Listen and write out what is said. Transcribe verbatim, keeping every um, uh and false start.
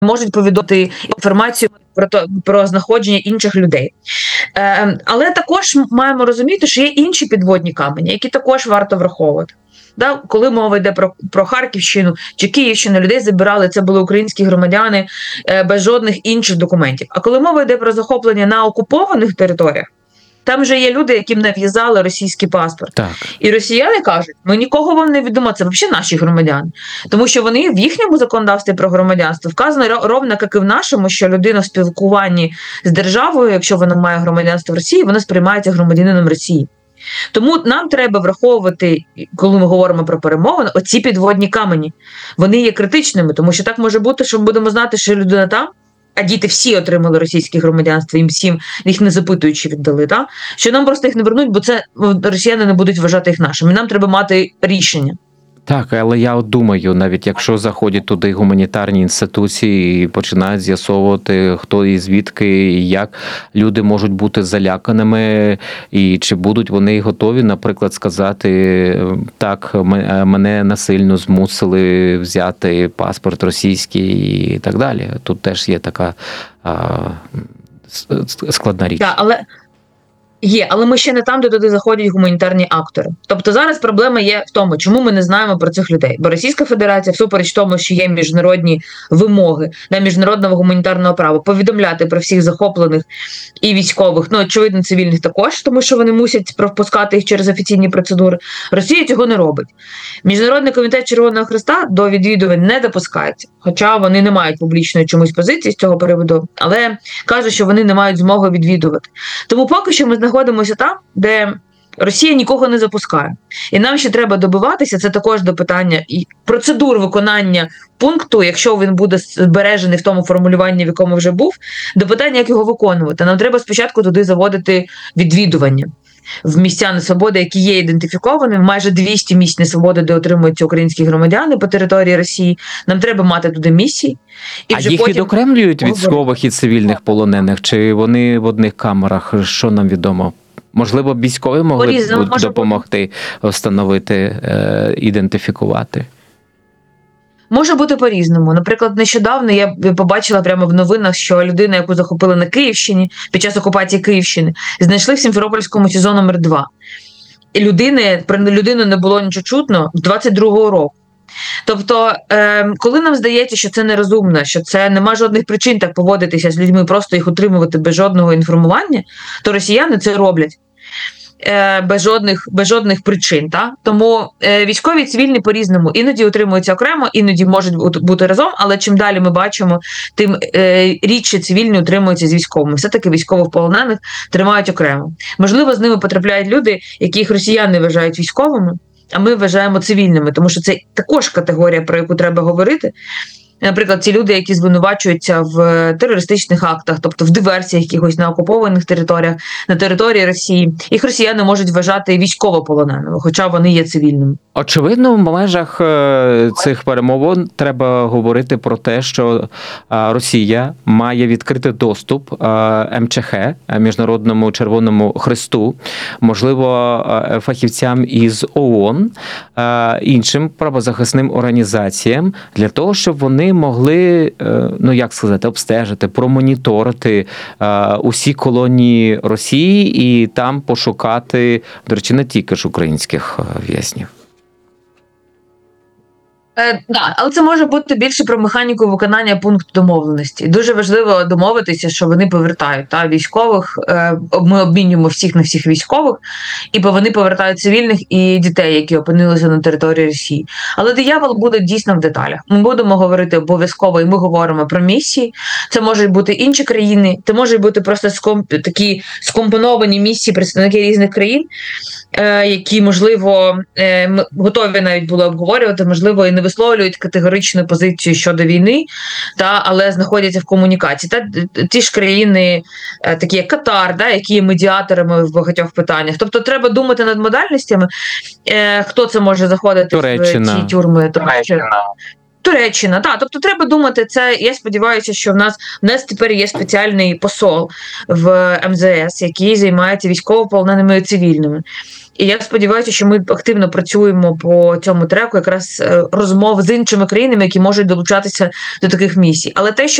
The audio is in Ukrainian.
можуть повідомити інформацію про то, про знаходження інших людей. Е, але також маємо розуміти, що є інші підводні камені, які також варто враховувати. Да, коли мова йде про, про Харківщину чи Київщину, людей забирали, це були українські громадяни е, без жодних інших документів. А коли мова йде про захоплення на окупованих територіях, там вже є люди, яким нав'язали російський паспорт. Так. І росіяни кажуть, ми нікого вам не відомо, це взагалі наші громадяни. Тому що вони в їхньому законодавстві про громадянство вказано ровно, як і в нашому, що людина в спілкуванні з державою, якщо вона має громадянство в Росії, вона сприймається громадянином Росії. Тому нам треба враховувати, коли ми говоримо про перемовини, оці підводні камені. Вони є критичними, тому що так може бути, що ми будемо знати, що людина там, а діти всі отримали російське громадянство, їм всім, їх не запитуючи віддали, так? Що нам просто їх не вернуть, бо це росіяни не будуть вважати їх нашими. Нам треба мати рішення. Так, але я от думаю, навіть якщо заходять туди гуманітарні інституції і починають з'ясовувати, хто і звідки, і як, люди можуть бути заляканими, і чи будуть вони готові, наприклад, сказати, так, мене насильно змусили взяти паспорт російський і так далі. Тут теж є така а, складна річ. Так, але... Є, але ми ще не там, де туди заходять гуманітарні актори. Тобто зараз проблема є в тому, чому ми не знаємо про цих людей. Бо Російська Федерація, всупереч тому, що є міжнародні вимоги на міжнародного гуманітарного права, повідомляти про всіх захоплених і військових, ну, очевидно, цивільних також, тому що вони мусять пропускати їх через офіційні процедури. Росія цього не робить. Міжнародний комітет Червоного Хреста до відвідувань не допускається, хоча вони не мають публічної чомусь позиції з цього приводу, але кажуть, що вони не мають змоги відвідувати. Тому поки що ми знаходимося там, де Росія нікого не запускає. І нам ще треба добиватися, це також до питання і процедур виконання пункту, якщо він буде збережений в тому формулюванні, в якому вже був, до питання, як його виконувати. Нам треба спочатку туди заводити відвідування в місця несвободи, які є ідентифікованими, майже двісті місць несвободи, де отримуються українські громадяни по території Росії. Нам треба мати туди місії. І а вже їх потім... відокремлюють від військових і цивільних полонених? Чи вони в одних камерах? Що нам відомо? Можливо, військові могли Порізно, б допомогти бути. Встановити, е, ідентифікувати? Може бути по-різному. Наприклад, нещодавно я побачила прямо в новинах, що людина, яку захопили на Київщині, під час окупації Київщини, знайшли в Сімферопольському СІЗО номер два. І людини, про людину не було нічого чутно з двадцять другого року. Тобто, е, коли нам здається, що це нерозумно, що це нема жодних причин так поводитися з людьми, просто їх утримувати без жодного інформування, то росіяни це роблять. Без жодних, без жодних причин. Та? Тому е, військові і цивільні по-різному. Іноді утримуються окремо, іноді можуть бути разом, але чим далі ми бачимо, тим е, рідше цивільні утримуються з військовими. Все-таки військовополонених тримають окремо. Можливо, з ними потрапляють люди, яких росіяни вважають військовими, а ми вважаємо цивільними, тому що це також категорія, про яку треба говорити. Наприклад, ці люди, які звинувачуються в терористичних актах, тобто в диверсіях якихось на окупованих територіях, на території Росії, їх росіяни можуть вважати військовополоненими, хоча вони є цивільними. Очевидно, в межах цих перемовин треба говорити про те, що Росія має відкрити доступ ем че ха, Міжнародному Червоному Хресту, можливо, фахівцям із ООН, іншим правозахисним організаціям, для того, щоб вони могли, ну як сказати, обстежити, промоніторити усі колонії Росії і там пошукати, до речі, не тільки ж українських в'язнів. Е, да, але це може бути більше про механіку виконання пункту домовленості. Дуже важливо домовитися, що вони повертають та, військових, е, ми обмінюємо всіх на всіх військових, і вони повертають цивільних і дітей, які опинилися на території Росії. Але диявол буде дійсно в деталях. Ми будемо говорити обов'язково, і ми говоримо про місії. Це можуть бути інші країни, це можуть бути просто скомп... такі скомпоновані місії представники різних країн, е, які, можливо, е, ми готові навіть були обговорювати, можливо, і не висловлюють категоричну позицію щодо війни, та, але знаходяться в комунікації. Та, ті ж країни, такі як Катар, да, які є медіаторами в багатьох питаннях. Тобто треба думати над модальностями, е, хто це може заходити Туреччина. в ці тюрми. Туреччина. Туреччина, так. Тобто треба думати, це, я сподіваюся, що в нас, в нас тепер є спеціальний посол в ем зе ес, який займається військовополоненими і цивільними. І я сподіваюся, що ми активно працюємо по цьому треку, якраз е, розмов з іншими країнами, які можуть долучатися до таких місій. Але те, що